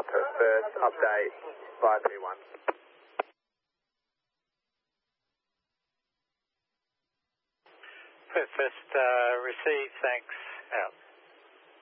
First update via P1. First, receive, thanks, out.